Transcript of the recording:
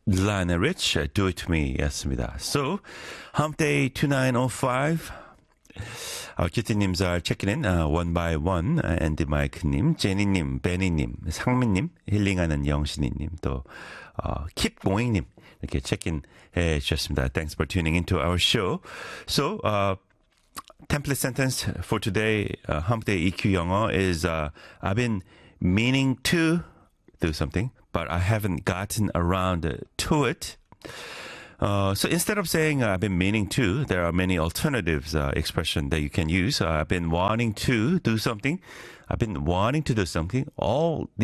Lionel Rich, Do It To Me 였습니다. So, Hump Day 2905. 키티님 잘 체크인, One by One, 앤디 마이크님, 제니님, 베니님, 상민님, 힐링하는 영신이님, 또, Keep Going님, 이렇게 체크인 해 주셨습니다. Thanks for tuning into our show. So, template sentence for today, Hump Day EQ 영어 is, I've been meaning to do something, but I haven't gotten around to it. So instead of saying I've been meaning to, there are many alternatives expression that you can use. I've been wanting to do something. I've been wanting to do something. All